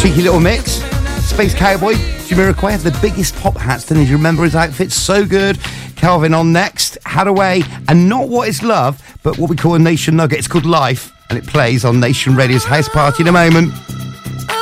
Cheeky little mix. Space Cowboy, Jamiroquai had the biggest pop hats, didn't he? Do you remember his outfit? So good. Calvin on next. Hadaway, and not What Is Love, but what we call a Nation Nugget. It's called Life, and it plays on Nation Radio's House Party in a moment.